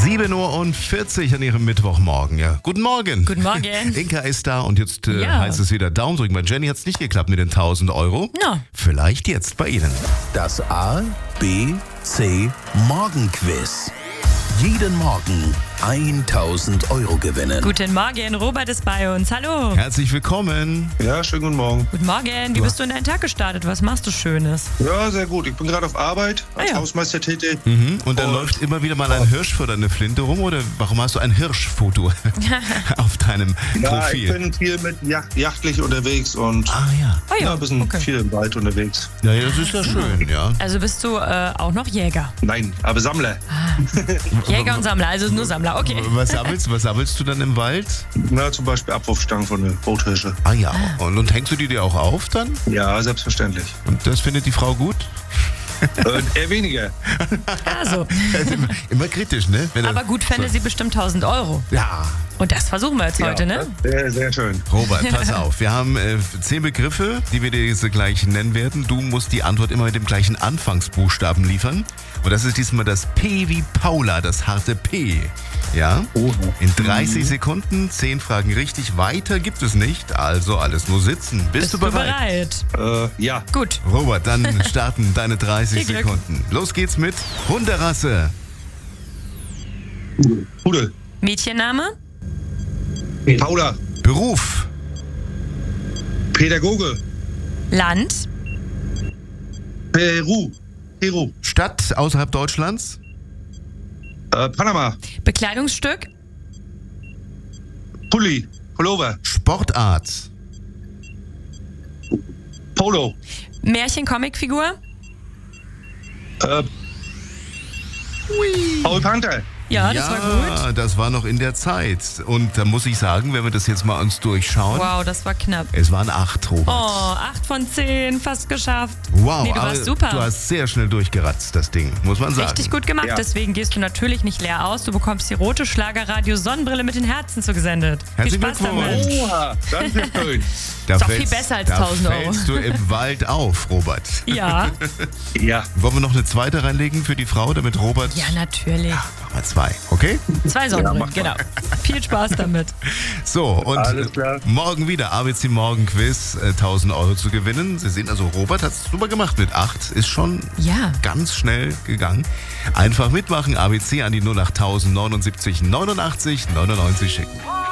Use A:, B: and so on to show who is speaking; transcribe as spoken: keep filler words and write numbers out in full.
A: sieben Uhr vierzig an ihrem Mittwochmorgen. Ja. Guten Morgen.
B: Guten Morgen.
A: Inka ist da und jetzt äh,
B: Ja.
A: heißt es wieder Daumen drücken. Bei Jenny hat es nicht geklappt mit den tausend Euro.
B: Ja.
A: Vielleicht jetzt bei Ihnen.
C: Das A, B, C Morgenquiz. Jeden Morgen tausend Euro gewinnen.
B: Guten Morgen, Robert ist bei uns. Hallo.
A: Herzlich willkommen.
D: Ja, schönen guten Morgen.
B: Guten Morgen. Wie bist du in deinen Tag gestartet? Was machst du Schönes?
D: Ja, sehr gut. Ich bin gerade auf Arbeit als
B: Ah, ja.
D: Hausmeister tätig.
A: Mhm. Und dann
D: Und-
A: läuft immer wieder mal ein Hirsch vor deiner Flinte rum oder warum hast du ein Hirschfoto auf deinem
D: Ja,
A: Profil?
D: ich bin viel mit Yacht, yachtlich unterwegs und
A: ah ja.
B: Oh
D: ja,
B: ja,
D: ein bisschen
B: okay.
D: viel im Wald unterwegs.
A: Ja, ja, das ist ja schön, ja.
B: Also bist du äh, auch noch Jäger?
D: Nein, aber Sammler.
B: Jäger und Sammler, also nur Sammler, okay.
A: Was sammelst, was sammelst du dann im Wald?
D: Na, zum Beispiel Abwurfstangen von der Rothirsche.
A: Ah ja. Und, und hängst du die dir auch auf dann?
D: Ja, selbstverständlich.
A: Und das findet die Frau gut?
D: äh, eher weniger.
B: Also,
A: immer, immer kritisch, ne? Wenn er-
B: aber gut fände sie bestimmt tausend Euro.
A: Ja.
B: Und das versuchen wir jetzt heute,
D: ja,
B: ne?
D: Sehr, sehr schön.
A: Robert, pass auf. Wir haben äh, zehn Begriffe, die wir dir jetzt gleich nennen werden. Du musst die Antwort immer mit dem gleichen Anfangsbuchstaben liefern. Und das ist diesmal das P wie Paula, das harte P. Ja? In dreißig Sekunden, zehn Fragen richtig. Weiter gibt es nicht, also alles nur sitzen. Bist,
B: Bist
A: du bereit?
D: Äh, ja.
B: Gut.
A: Robert, dann starten deine dreißig
B: Viel Glück.
A: Sekunden. Los geht's mit Hunderasse.
D: Pudel.
B: Mädchenname?
D: Paula.
A: Beruf.
D: Pädagoge.
B: Land?
D: Peru. Peru.
A: Stadt außerhalb Deutschlands.
D: Äh, Panama.
B: Bekleidungsstück?
D: Pulli. Pullover.
A: Sportart.
D: Polo.
B: Märchen-Comicfigur?
D: Äh, Paul Panther.
B: Ja, das
A: ja,
B: war gut.
A: das war noch in der Zeit. Und da muss ich sagen, wenn wir das jetzt mal uns durchschauen,
B: Wow, das war knapp.
A: es waren acht, Robert.
B: Oh, acht von zehn, fast geschafft.
A: Wow,
B: Nee, du
A: aber
B: warst super.
A: du hast sehr schnell durchgeratzt, das Ding, muss man sagen.
B: Richtig gut gemacht,
D: Ja.
B: deswegen gehst du natürlich nicht leer aus. Du bekommst die rote Schlagerradio-Sonnenbrille mit den Herzen zugesendet.
A: Herzlichen
B: Viel Spaß
A: Glückwunsch.
B: damit.
D: Oha, danke schön.
A: Da
B: Ist doch viel
A: fällst-
B: besser als
A: da
B: tausend Euro.
A: fällst du im Wald auf, Robert.
B: Ja,
D: Ja.
A: Wollen wir noch eine zweite reinlegen für die Frau, damit Robert...
B: ja, natürlich.
A: Machen wir zwei, okay?
B: Zwei Sonnenbrillen, genau. Viel Spaß damit.
A: So, und
D: Alles klar.
A: morgen wieder A B C Morgenquiz, äh, tausend Euro zu gewinnen. Sie sehen also, Robert hat es super gemacht mit acht, ist schon
B: Ja.
A: ganz schnell gegangen. Einfach mitmachen, A B C an die null acht neunundsiebzig neunundachtzig neunundneunzig schicken.